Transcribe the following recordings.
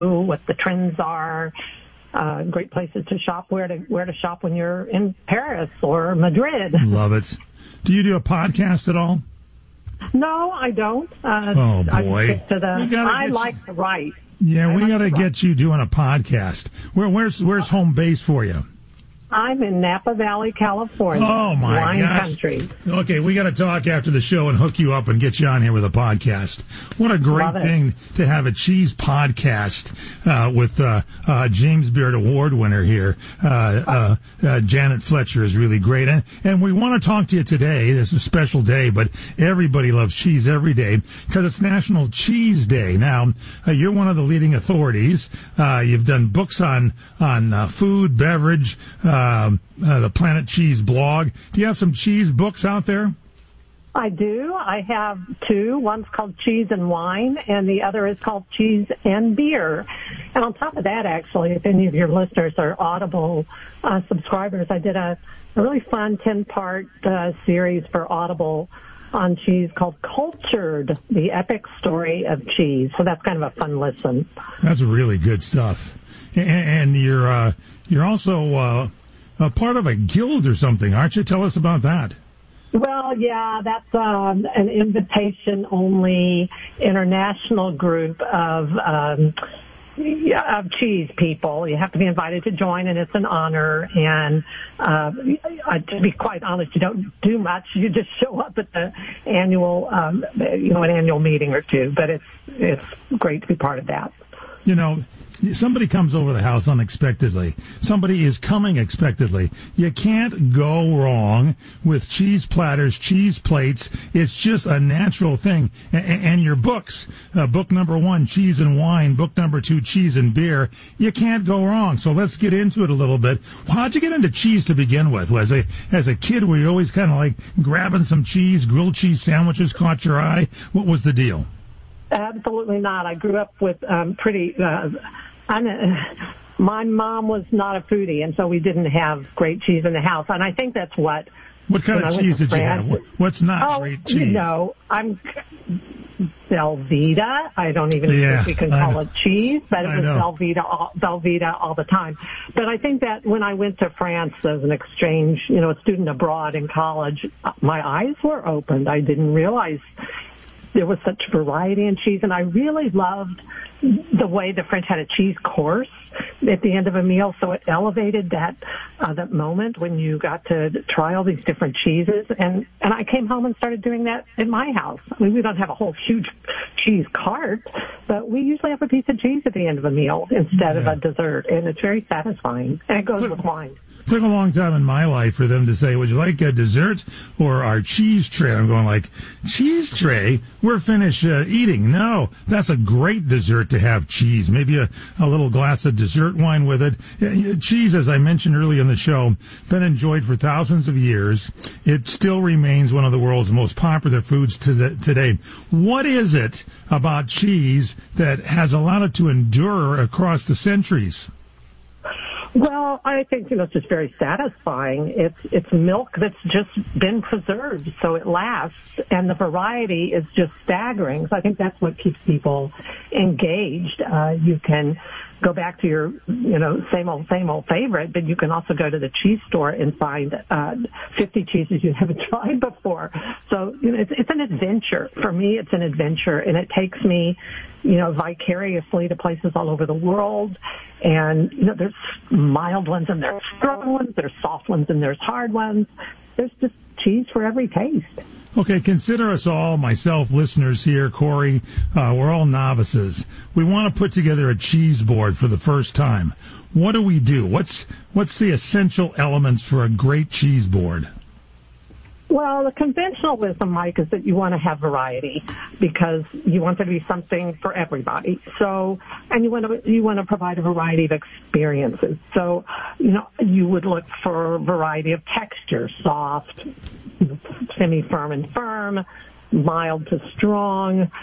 what the trends are, great places to shop, where to shop when you're in Paris or Madrid. Love it. Do you do a podcast at all? No, I don't. Oh, boy. I like to write. Yeah, we got to get you doing a podcast. Where's home base for you? I'm in Napa Valley, California. Oh, my Wine gosh. country. Okay, we got to talk after the show and hook you up and get you on here with a podcast. What a great thing to have a cheese podcast with James Beard Award winner here. Janet Fletcher is really great. And we want to talk to you today. This is a special day, but everybody loves cheese every day because it's National Cheese Day. Now, you're one of the leading authorities. You've done books on food, beverage, the Planet Cheese blog. Do you have some cheese books out there? I do. I have two. One's called Cheese and Wine, and the other is called Cheese and Beer. And on top of that, actually, if any of your listeners are Audible subscribers, I did a really fun 10-part series for Audible on cheese called Cultured, the epic story of cheese. So that's kind of a fun listen. That's really good stuff. And you're also a part of a guild or something, aren't you? Tell us about that. Well, yeah, that's an invitation-only international group of cheese people. You have to be invited to join, and it's an honor. And to be quite honest, you don't do much. You just show up at the annual, an annual meeting or two. But it's great to be part of that. You know, somebody comes over the house unexpectedly. Somebody is coming expectedly. You can't go wrong with cheese platters, cheese plates. It's just a natural thing. And your books, book number 1, Cheese and Wine, book number 2, Cheese and Beer, you can't go wrong. So let's get into it a little bit. How'd you get into cheese to begin with? As a kid, were you always kind of like grabbing some cheese, grilled cheese sandwiches caught your eye? What was the deal? Absolutely not. I grew up with my mom was not a foodie, and so we didn't have great cheese in the house. And I think that's what kind of cheese did you have? What's not great cheese? You know, I'm Velveeta. I don't even think we can call it cheese, but it was Velveeta all the time. But I think that when I went to France as an exchange, a student abroad in college, my eyes were opened. I didn't realize there was such variety in cheese, and I really loved the way the French had a cheese course at the end of a meal, so it elevated that moment when you got to try all these different cheeses. And I came home and started doing that in my house. I mean, we don't have a whole huge cheese cart, but we usually have a piece of cheese at the end of a meal instead of a dessert, and it's very satisfying, and it goes with wine. Took a long time in my life for them to say, would you like a dessert or our cheese tray? I'm going like, cheese tray? We're finished eating. No, that's a great dessert to have cheese. Maybe a little glass of dessert wine with it. Cheese, as I mentioned earlier in the show, been enjoyed for thousands of years. It still remains one of the world's most popular foods today. What is it about cheese that has allowed it to endure across the centuries? Well, I think, it's just very satisfying. It's milk that's just been preserved, so it lasts, and the variety is just staggering. So I think that's what keeps people engaged. You can go back to your, same old favorite, but you can also go to the cheese store and find 50 cheeses you haven't tried before. So, it's an adventure. For me, it's an adventure, and it takes me, vicariously to places all over the world. And, there's mild ones and there's strong ones, there's soft ones and there's hard ones. There's just cheese for every taste. Okay, consider us all, myself, listeners here, Corey, we're all novices. We want to put together a cheese board for the first time. What do we do? What's the essential elements for a great cheese board? Well, the conventional wisdom, Mike, is that you want to have variety because you want there to be something for everybody. So, and you want to provide a variety of experiences. So, you would look for a variety of texture, soft, semi-firm and firm, mild to strong.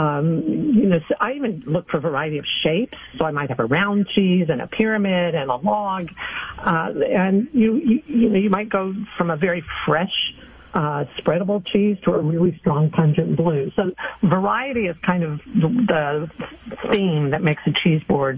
I even look for a variety of shapes. So I might have a round cheese and a pyramid and a log. And you might go from a very fresh spreadable cheese to a really strong, pungent blue. So variety is kind of the theme that makes a cheese board